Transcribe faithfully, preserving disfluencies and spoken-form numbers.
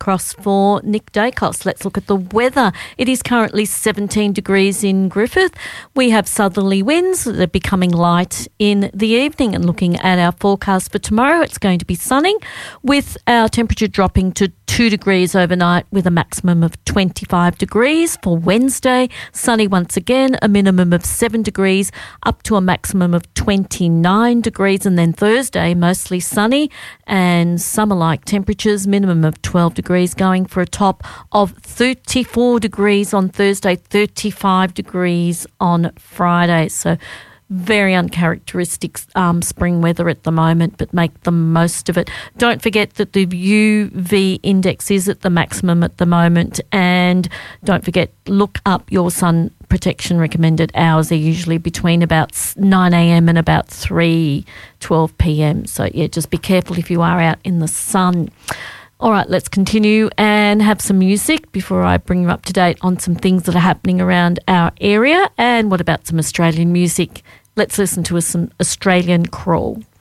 across for Nick Dacos. Let's look at the weather. It is currently seventeen degrees in Griffith. We have southerly winds that are becoming light in the evening. And looking at our forecast for tomorrow, it's going to be sunny with our temperature dropping to two degrees overnight with a maximum of twenty-five degrees. For Wednesday, sunny once again, a minimum of seven degrees up to a maximum of twenty-nine degrees. And then Thursday, mostly sunny and summer-like temperatures, minimum of twelve degrees, going for a top of thirty-four degrees on Thursday, thirty-five degrees on Friday. So very uncharacteristic um, spring weather at the moment, but make the most of it. Don't forget that the U V index is at the maximum at the moment, and don't forget, look up your sun protection recommended hours. They're usually between about nine a.m. and about three twelve p.m. So, yeah, just be careful if you are out in the sun. All right, let's continue and have some music before I bring you up to date on some things that are happening around our area. And what about some Australian music? Let's listen to some Australian Crawl.